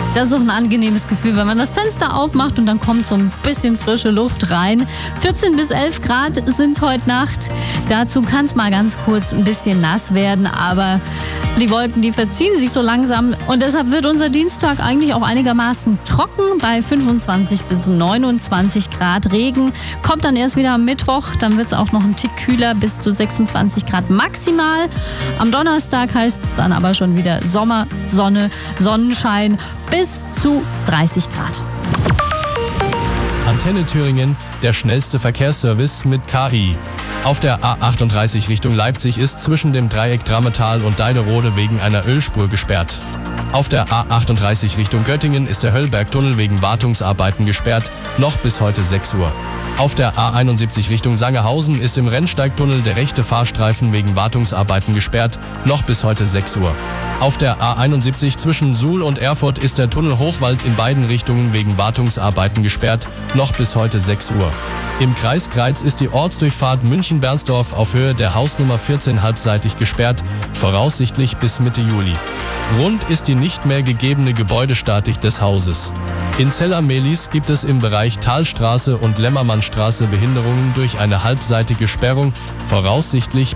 Das ist doch ein angenehmes Gefühl, wenn man das Fenster aufmacht und dann kommt so ein bisschen frische Luft rein. 14 bis 11 Grad sind es heute Nacht. Dazu kann es mal ganz kurz ein bisschen nass werden, aber die Wolken, die verziehen sich so langsam. Und deshalb wird unser Dienstag eigentlich auch einigermaßen trocken bei 25 bis 29 Grad. Regen kommt dann erst wieder am Mittwoch. Dann wird es auch noch ein Tick kühler, bis zu 26 Grad maximal. Am Donnerstag heißt es dann aber schon wieder Sommer, Sonne, Sonnenschein bis zu 30 Grad. Antenne Thüringen, der schnellste Verkehrsservice mit KI. Auf der A38 Richtung Leipzig ist zwischen dem Dreieck Drammetal und Deiderode wegen einer Ölspur gesperrt. Auf der A38 Richtung Göttingen ist der Höllbergtunnel wegen Wartungsarbeiten gesperrt, noch bis heute 6 Uhr. Auf der A71 Richtung Sangerhausen ist im Rennsteigtunnel der rechte Fahrstreifen wegen Wartungsarbeiten gesperrt, noch bis heute 6 Uhr. Auf der A71 zwischen Suhl und Erfurt ist der Tunnel Hochwald in beiden Richtungen wegen Wartungsarbeiten gesperrt, noch bis heute 6 Uhr. Im Kreis Greiz ist die Ortsdurchfahrt München-Bernsdorf auf Höhe der Hausnummer 14 halbseitig gesperrt, voraussichtlich bis Mitte Juli. Grund ist die nicht mehr gegebene Gebäudestatik des Hauses. In Zell-am-Mehlis gibt es im Bereich Talstraße und Lämmermannstraße Behinderungen durch eine halbseitige Sperrung, voraussichtlich